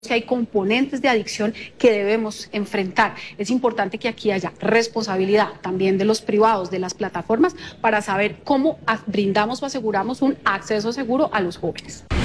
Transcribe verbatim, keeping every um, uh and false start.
que hay componentes de adicción que debemos enfrentar. Es importante que aquí haya responsabilidad también de los privados, de las plataformas, para saber cómo brindamos o aseguramos un acceso seguro a los jóvenes.